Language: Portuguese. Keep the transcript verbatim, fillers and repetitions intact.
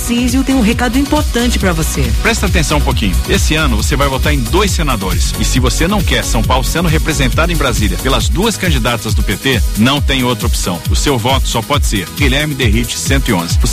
Tarcísio tem um recado importante para você. Presta atenção um pouquinho. Esse ano você vai votar em dois senadores. E se você não quer São Paulo sendo representado em Brasília pelas duas candidatas do P T, não tem outra opção. O seu voto só pode ser Guilherme Derrite cento e onze.